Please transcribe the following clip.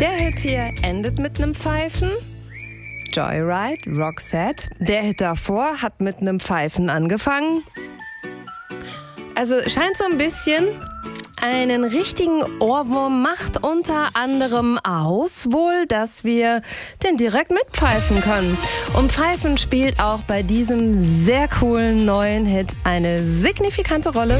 Der Hit hier endet mit einem Pfeifen. Joyride, Roxette. Der Hit davor hat mit einem Pfeifen angefangen. Also scheint so ein bisschen einen richtigen Ohrwurm macht unter anderem aus, wohl, dass wir den direkt mitpfeifen können. Und Pfeifen spielt auch bei diesem sehr coolen neuen Hit eine signifikante Rolle.